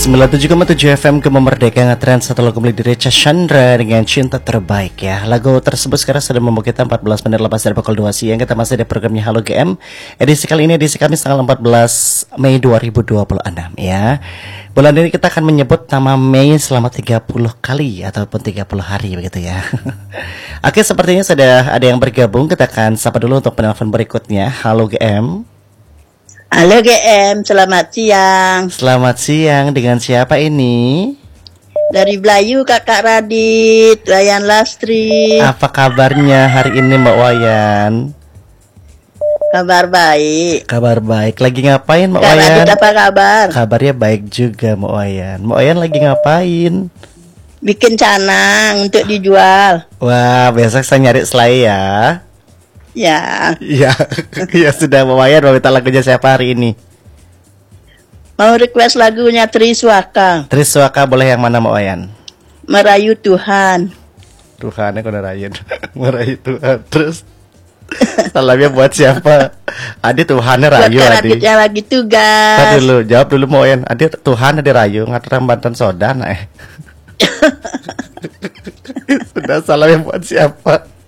97,7 FM Kemerdekaan ngetrend setelah kembali di Reca Chandra dengan Cinta Terbaik ya. Lagu tersebut sekarang sudah membawa kita 14 menit lepas dari pukul 2 siang. Kita masih ada programnya Halo GM. Edisi kali ini edisi Kamis tanggal 14 Mei 2026 ya. Bulan ini kita akan menyebut nama Mei selama 30 kali ataupun 30 hari begitu ya. Oke, sepertinya sudah ada yang bergabung. Kita akan sapa dulu untuk penelpon berikutnya. Halo GM. Halo GM, selamat siang. Selamat siang, dengan siapa ini? Dari Belayu, Kakak Radit, Wayan Lastri. Apa kabarnya hari ini Mbak Wayan? Kabar baik. Kabar baik, lagi ngapain Mbak Kak Wayan? Radit apa kabar? Kabarnya baik juga Mbak Wayan. Mbak Wayan lagi ngapain? Bikin canang untuk dijual. Wah, besok saya nyari selai ya. Ya, Iya, ya sudah Mbak Wayan, mau minta lagunya siapa hari ini? mau request lagunya Triswaka, Triswaka boleh yang mana Mbak Wayan? Merayu Tuhan. Tuhannya kau ngerayain merayu Tuhan. Terus salamnya buat siapa? Adi Tuhannya Buat rayu Kak Adi. Radit yang lagi Tadi tugas. dulu, jawab dulu Mbak Wayan. Adi Tuhan ada rayu ngaturan Banten soda nah. Sudah salamnya buat siapa?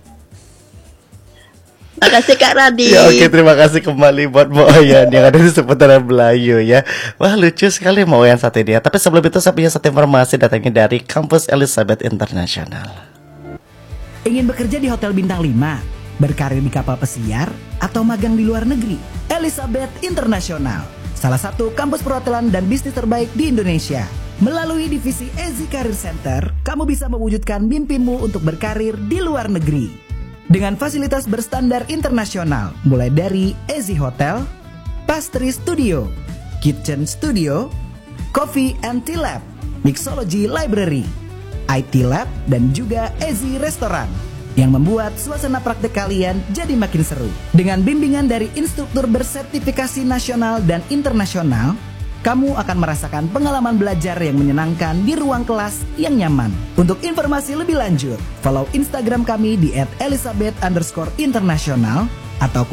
Makasih Kak Radit. Ya oke, terima kasih kembali buat Mbak Wayan yang ada di seputaran Belayu ya. Wah, lucu sekali Mbak Wayan saat ini ya. Tapi sebelum itu saya punya satu informasi datangnya dari Kampus Elizabeth International. Ingin bekerja di Hotel Bintang 5, berkarir di kapal pesiar, atau magang di luar negeri? Elizabeth International, salah satu kampus perhotelan dan bisnis terbaik di Indonesia. Melalui divisi Easy Career Center, kamu bisa mewujudkan mimpimu untuk berkarir di luar negeri. Dengan fasilitas berstandar internasional, mulai dari Easy Hotel, Pastry Studio, Kitchen Studio, Coffee and Tea Lab, Mixology Library, IT Lab, dan juga Easy Restoran yang membuat suasana praktek kalian jadi makin seru. Dengan bimbingan dari instruktur bersertifikasi nasional dan internasional, kamu akan merasakan pengalaman belajar yang menyenangkan di ruang kelas yang nyaman. Untuk informasi lebih lanjut, follow Instagram kami di @elizabeth_international atau